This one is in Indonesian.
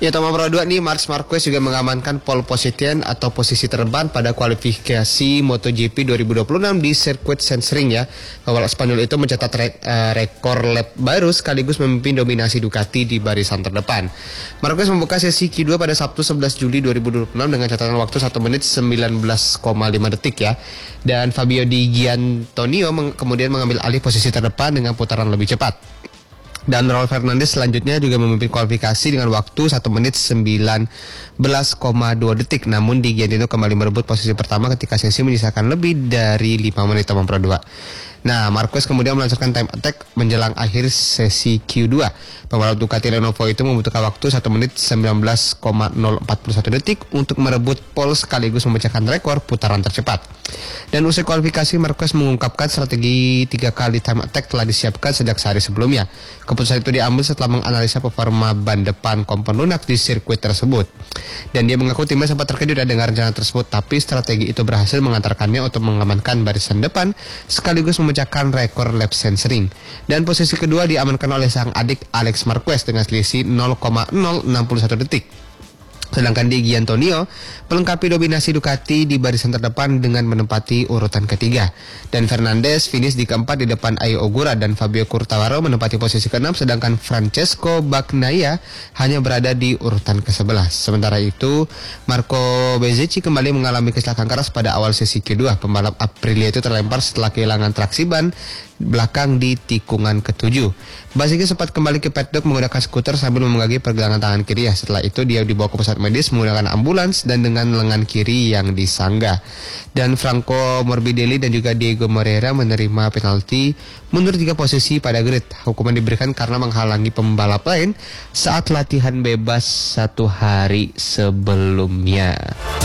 Ya, Toma Pro 2 nih, Marc Marquez juga mengamankan pole position atau posisi terdepan pada kualifikasi MotoGP 2026 di sirkuit Sandring ya. Pembalap Spanyol itu mencatat rekor lap baru sekaligus memimpin dominasi Ducati di barisan terdepan. Marquez membuka sesi Q2 pada Sabtu 11 Juli 2026 dengan catatan waktu 1 menit 19,5 detik ya. Dan Fabio Di Giannantonio kemudian mengambil alih posisi terdepan dengan putaran lebih cepat. Dan Raul Fernandez selanjutnya juga memimpin kualifikasi dengan waktu 1 menit 19,2 detik. Namun Di Giannantonio kembali merebut posisi pertama ketika sesi menyisakan lebih dari 5 menit Toma Pro 2. Nah, Marquez kemudian melancarkan time attack menjelang akhir sesi Q2. Pembalap Ducati Lenovo itu membutuhkan waktu 1 menit 19,041 detik untuk merebut pole sekaligus memecahkan rekor putaran tercepat. Dan usai kualifikasi, Marquez mengungkapkan strategi 3 kali time attack telah disiapkan sejak sehari sebelumnya. Keputusan itu diambil setelah menganalisa performa ban depan kompon lunak di sirkuit tersebut. Dan dia mengaku timnya sempat terkejut dengan rencana tersebut, tapi strategi itu berhasil mengantarkannya untuk mengamankan barisan depan sekaligus memecahkan rekor lap Sandring. Dan posisi kedua diamankan oleh sang adik Alex Marquez dengan selisih 0,061 detik. Sedangkan Di Giannantonio melengkapi dominasi Ducati di barisan terdepan dengan menempati urutan ketiga. Dan Fernandez finish di keempat di depan Ai Ogura dan Fabio Quartararo menempati posisi ke-6, sedangkan Francesco Bagnaia hanya berada di urutan ke-11. Sementara itu, Marco Bezzecchi kembali mengalami kecelakaan keras pada awal sesi kedua. Pembalap Aprilia itu terlempar setelah kehilangan traksi ban belakang di tikungan ke-7. Bezzecchi sempat kembali ke paddock menggunakan skuter sambil memegangi pergelangan tangan kiri ya. Setelah itu dia dibawa ke pusat medis menggunakan ambulans dan dengan lengan kiri yang disanggah. Dan Franco Morbidelli dan juga Diego Moreira menerima penalti mundur 3 posisi pada grid. Hukuman diberikan karena menghalangi pembalap lain saat latihan bebas 1 hari sebelumnya.